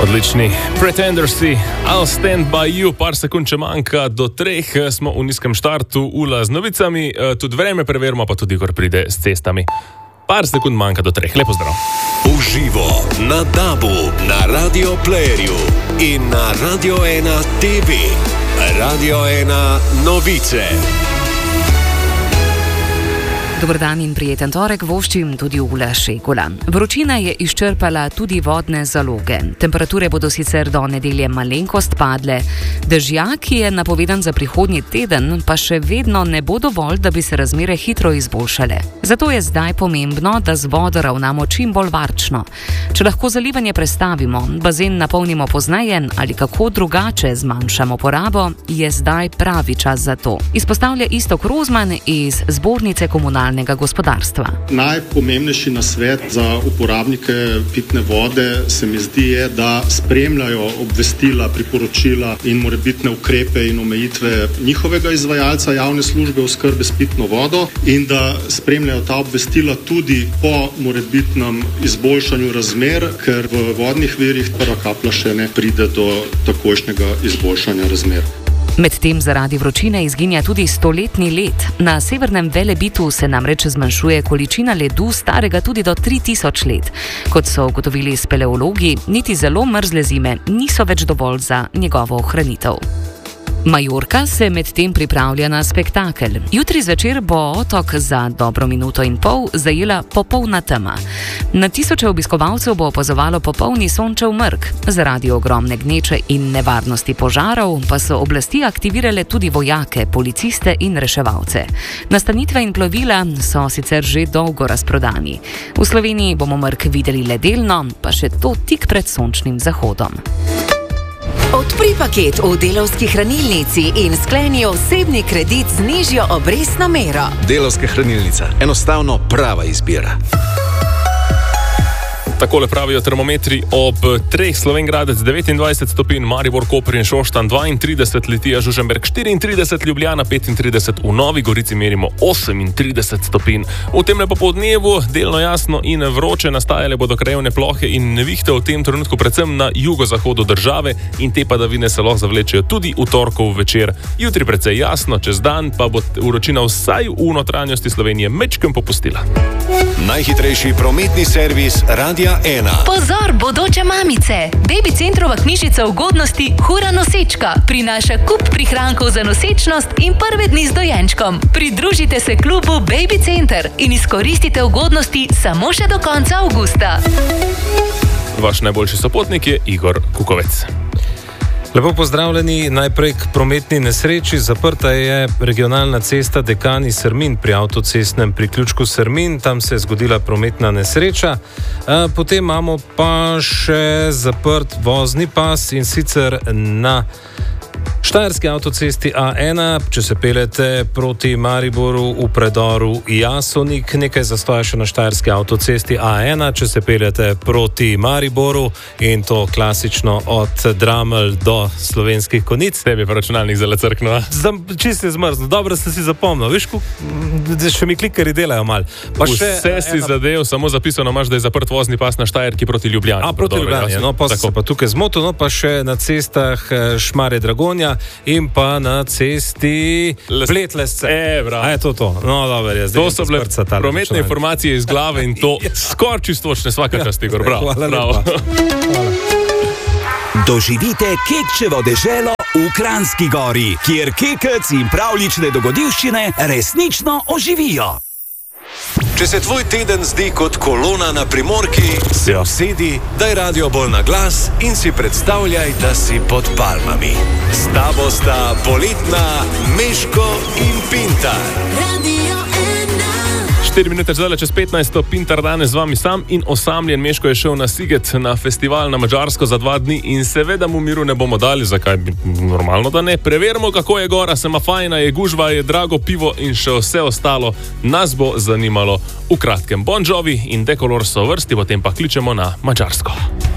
Odlični Pretendersi, I'll stand by you, par sekund če manjka do 3, smo v nizkem štartu, Ula z novicami, tudi vreme preverimo, pa tudi, ko pride s cestami. Par sekund manjka do 3, lepo zdrav. Uživo na DAB-u, na Radio Playerju in na Radio 1 TV. Radio 1 novice. Dober dan in prijeten torek voščim tudi Ula Šegula. Vročina je izčrpala tudi vodne zaloge. Temperature bodo sicer do nedelje malenkost padle. Dežja, ki je napovedan za prihodnji teden, pa še vedno ne bo dovolj, da bi se razmere hitro izboljšale. Zato je zdaj pomembno, da z vodo ravnamo čim bolj varčno. Če lahko zalivanje prestavimo, bazen napolnimo pozneje ali kako drugače zmanjšamo porabo, je zdaj pravi čas za to. Izpostavlja Iztok Rozman iz Zbornice komunalnega gospodarstva. Najpomembnejši nasvet za uporabnike pitne vode se mi zdi je, da spremljajo obvestila, priporočila in morebitne ukrepe in omejitve njihovega izvajalca javne službe oskrbe s pitno vodo in da spremljajo ta obvestila tudi po morebitnem izboljšanju razmer, ker v vodnih virih prva kaplja še ne pride do takojšnjega izboljšanja razmer. Medtem zaradi vročine izginja tudi 100-letni led. Na severnem Velebitu se namreč zmanjšuje količina ledu starega tudi do 3000 let. Kot so ugotovili speleologi, niti zelo mrzle zime niso več dovolj za njegovo ohranitev. Majorka se medtem pripravlja na spektakel. Jutri zvečer bo otok za dobro minuto in pol zajela popolna tema. Na tisoče obiskovalcev bo opazovalo popolni sončev mrk. Zaradi ogromne gneče in nevarnosti požarov pa so oblasti aktivirale tudi vojake, policiste in reševalce. Nastanitve in plovila so sicer že dolgo razprodani. V Sloveniji bomo mrk videli le delno, pa še to tik pred sončnim zahodom. Odpri paket v Delavski hranilnici in skleni osebni kredit z nižjo obrestno mero. Delavska hranilnica. Enostavno prava izbira. Takole pravijo termometri ob 3, Slovengradec 29 stopinj, Maribor, Koper in Šoštanj 32, Litija, Žužemberk 34, Ljubljana 35, v Novi Gorici merimo 38 stopinj. V temle popoldnevu delno jasno in vroče, nastajale bodo krajevne plohe in nevihte v tem trenutku predvsem na jugozahodu države in te padavine se lahko zavlečejo tudi v torkov večer. Jutri precej jasno, čez dan pa bo vročina vsaj v notranjosti Slovenije mečkem popustila. Najhitrejši prometni servis Radia 1. Pozor, bodoče mamice! Baby Centrova knjižica ugodnosti Hura nosečka prinaša kup prihrankov za nosečnost in prve dni z dojenčkom. Pridružite se klubu Baby Center in izkoristite ugodnosti samo še do konca avgusta. Vaš najboljši sopotnik je Igor Kukovec. Lepo pozdravljeni, najprej k prometni nesreči. Zaprta je regionalna cesta Dekani-Srmin pri avtocestnem priključku Srmin, tam se je zgodila prometna nesreča. Potem imamo pa še zaprt vozni pas in sicer na Štajerski avtocesti A1, če se peljete proti Mariboru v predoru Jasonik, nekaj zastoja še na Štajerski avtocesti A1, če se peljete proti Mariboru in to klasično od Dramelj do Slovenskih Konjic. Tebi pa računalnik zelo crkno. Čisto je zmrzlo, dobro ste si zapomnil, viš, še mi klikerji delajo mal. Vse si zadev, samo zapisano imaš, da je zaprt vozni pas na Štajerki proti Ljubljani. Proti Ljubljani, no pa se pa tukaj zmotil, no pa še na cestah Šmarje-Dragonja in pa na cesti Pletlesce. Je to. No, dobro je. To so bile prometne informacije iz glave in to skoraj čistočne svaka čast, Igor. Bravo. Hvala. Doživite Kekčevo deželo v Kranjski Gori, kjer kekec in pravljične dogodivščine resnično oživijo. Če se tvoj teden zdi kot kolona na Primorki, se usedi, daj radio bolj na glas in si predstavljaj, da si pod palmami. S tabo sta poletna Meško in Pintar. Radio 4 minute zdaj čez 15, Pintar danes z vami sam in osamljen. Meško je šel na Siget, na festival na Madžarsko za 2 dni in seveda mu miru ne bomo dali, zakaj bi normalno da ne. Preverimo, kako je gora, sema fajna, je gužva, je drago pivo in še vse ostalo nas bo zanimalo v kratkem. Bon Jovi in Dekolor so vrsti, potem pa kličemo na Madžarsko.